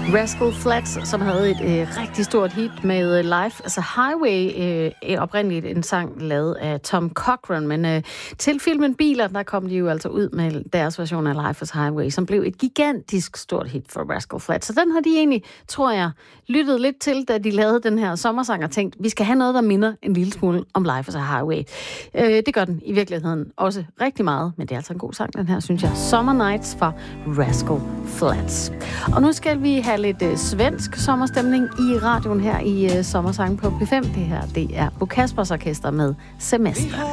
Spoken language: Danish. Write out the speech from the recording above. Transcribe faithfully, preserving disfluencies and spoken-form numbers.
Rascal Flatts, som havde et øh, rigtig stort hit med Life as a Highway, øh, oprindeligt en sang lavet af Tom Cochrane, men øh, til filmen Biler, der kom de jo altså ud med deres version af Life as a Highway, som blev et gigantisk stort hit for Rascal Flatts. Så den har de egentlig, tror jeg, lyttet lidt til, da de lavede den her sommersang og tænkt, vi skal have noget, der minder en lille smule om Life as a Highway. Øh, det gør den i virkeligheden også rigtig meget, men det er altså en god sang, den her, synes jeg. Summer Nights fra Rascal Flatts. Og nu skal vi have lidt øh, svensk sommerstemning i radioen her i øh, Sommersang på P fem. Det her, det er Bo Kaspers Orkester med Semester.